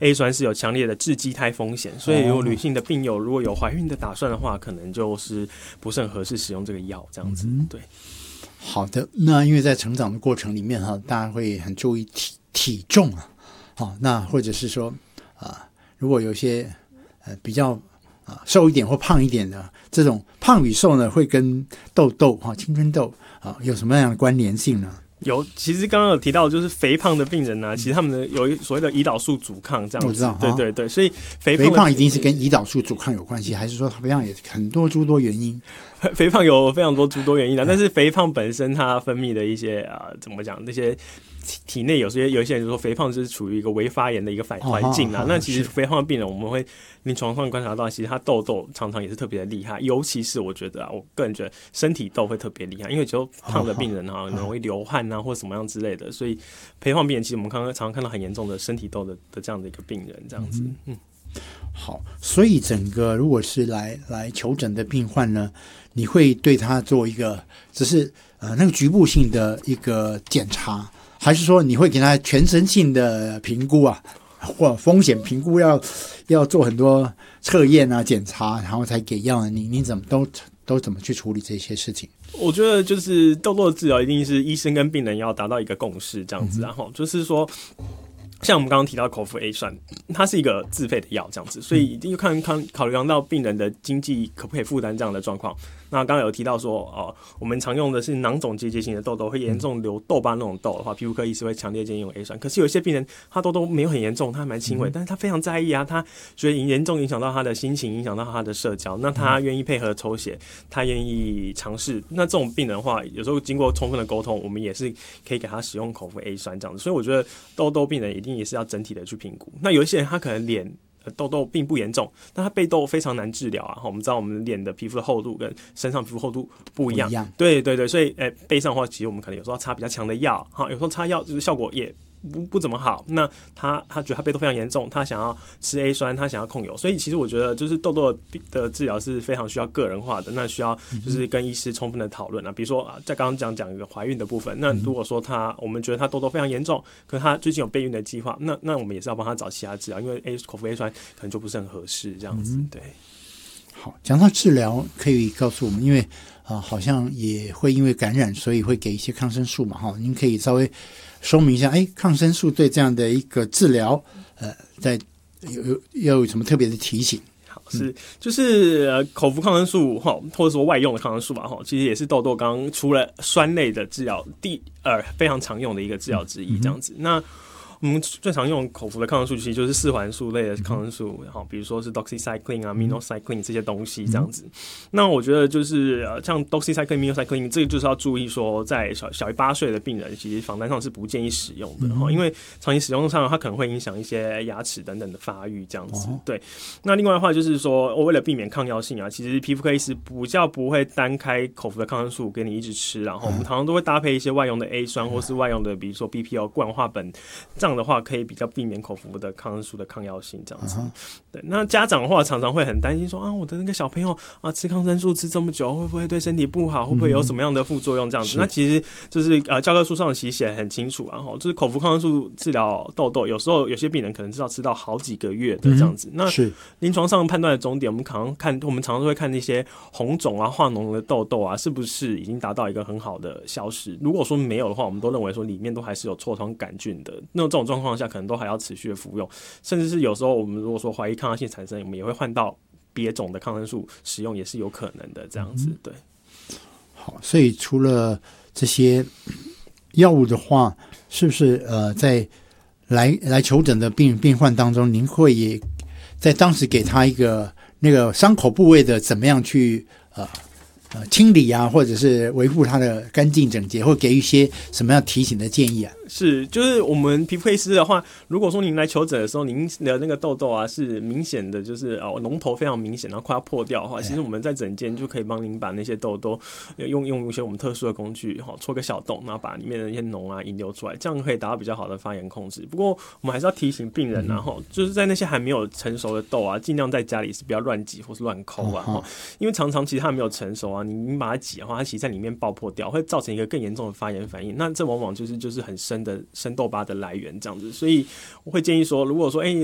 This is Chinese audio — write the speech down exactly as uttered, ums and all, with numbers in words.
A 酸是有强烈的致畸胎风险，所以如果女性的病友如果有怀孕的打算的话，可能就是不是很合适使用这个药这样子。嗯、对， 好的。那因为在成长的过程里面哈，大家会很注意体体重啊，好，那或者是说啊、呃，如果有一些呃比较啊瘦一点或胖一点的这种胖与瘦呢，会跟痘痘哈、青春痘啊有什么样的关联性呢？ 有，其实刚刚有提到，就是肥胖的病人呢、啊，其实他们的有所谓的胰岛素阻抗这样子， 我知道， 对对对，所以肥胖肥胖一定是跟胰岛素阻抗有关系，还是说肥胖也很多诸多原因？ 肥胖有非常多诸多原因的，但是肥胖本身它分泌的一些啊、呃，怎么讲，那些体内有些有一些人就说肥胖就是处于一个微发炎的一个反环境啊。哦哦哦、那其实肥胖的病人，我们会临床上观察到，其实他痘痘常常也是特别的厉害，尤其是我觉得啊，我个人觉得身体痘会特别厉害，因为就胖的病人哈、啊，很容易流汗啊或什么样之类的，所以肥胖病人其实我们刚刚常常看到很严重的身体痘的的这样的一个病人，这样子，嗯。嗯好，所以整个如果是来来求诊的病患呢，你会对他做一个只是呃那个局部性的一个检查，还是说你会给他全身性的评估啊，或风险评估要要做很多测验啊检查，然后才给药？你你怎么都都怎么去处理这些事情？ 我觉得就是痘痘的治疗一定是医生跟病人要达到一个共识这样子，然后、嗯、就是说。像我们刚刚提到口服 A 酸，它是一个自费的药，这样子，所以一定要看看考量到病人的经济可不可以负担这样的状况。那刚刚有提到说，哦，我们常用的是囊肿结节型的痘痘，会严重流痘疤那种痘的话，皮肤科医师会强烈建议用 A 酸。可是有些病人他痘痘没有很严重，他还蛮轻微，但是他非常在意啊，他觉得严重影响到他的心情，影响到他的社交，那他愿意配合抽血，他愿意尝试。那这种病人的话，有时候经过充分的沟通，我们也是可以给他使用口服 A 酸这样子。所以我觉得痘痘病人一定也是要整体的去评估。那有一些人他可能脸痘痘并不严重，但他背痘非常难治疗啊。我们知道我们脸的皮肤的厚度跟身上皮肤厚度不一样， 不一样对对对，所以诶、欸、背上的话，其实我们可能有时候要擦比较强的药，哈，有时候擦药就是效果也不不怎么好。那他他觉得他背痘非常严重，他想要吃 A 酸，他想要控油，所以其实我觉得就是痘痘的治疗是非常需要个人化的，那需要就是跟医师充分的讨论啊。比如说啊，在刚刚讲讲一个怀孕的部分，那如果说他我们觉得他痘痘非常严重，可是他最近有备孕的计划，那那我们也是要帮他找其他治疗，因为 A 口服 A 酸可能就不是很合适这样子。对， 好，讲到治疗，可以告诉我们，因为啊、呃，好像也会因为感染，所以会给一些抗生素嘛，哈，您可以稍微说明一下，哎，抗生素对这样的一个治疗，呃，在有有要有什么特别的提醒？ 好，是就是呃口服抗生素哈，或者说外用的抗生素吧哈，其实也是痘痘刚除了酸类的治疗第二非常常用的一个治疗之一，这样子。嗯、那我们最常用口服的抗生素，其实就是四环素类的抗生素，好，比如说是 doxycycline 啊、minocycline 这些东西，这样子。那我觉得就是呃，像 doxycycline、minocycline 这个就是要注意说，在小小于八岁的病人，其实访单上是不建议使用的哈，因为长期使用上它可能会影响一些牙齿等等的发育，这样子。对。那另外的话就是说，我为了避免抗药性啊，其实皮肤科医师比较不会单开口服的抗生素给你一直吃，然后我们常常都会搭配一些外用的 A 酸或是外用的，比如说 B P O 固氧化苯这样的话可以比较避免口服的抗生素的抗药性这样子。Uh-huh. 对，那家长的话常常会很担心说啊，我的那个小朋友啊吃抗生素吃这么久，会不会对身体不好？会不会有什么样的副作用？这样子，嗯、那其实就是呃教科书上其实写得很清楚啊，就是口服抗生素治疗痘痘，有时候有些病人可能是要吃到好几个月的这样子。嗯、那是临床上判断的终点，我们常常看，我们常常都会看那些红肿啊、化脓的痘痘啊，是不是已经达到一个很好的消失？如果说没有的话，我们都认为说里面都还是有痤疮杆菌的，那这种状况下可能都还要持续的服用，甚至是有时候我们如果说怀疑抗药性产生，我们也会换到别种的抗生素使用，也是有可能的这样子。对， 好，所以除了这些药物的话，是不是呃在来来求诊的病病患当中，您会也在当时给他一个那个伤口部位的怎么样去呃呃清理啊，或者是维护它的干净整洁，或给予一些什么样提醒的建议啊？ 是，就是我们皮肤科医师的话，如果说您来求诊的时候，您的那个痘痘啊是明显的，就是哦脓头非常明显，然后快要破掉的话，其实我们在诊间就可以帮您把那些痘痘用用一些我们特殊的工具，哈，戳个小洞，然后把里面的那些脓啊引流出来，这样可以达到比较好的发炎控制。不过我们还是要提醒病人啊，哈，就是在那些还没有成熟的痘啊，尽量在家里是不要乱挤或是乱抠啊，哈，因为常常其实它还没有成熟啊，你你把它挤的话，它其实在里面爆破掉，会造成一个更严重的发炎反应。那这往往就是就是很深的深痘疤的来源这样子，所以我会建议说，如果说哎、欸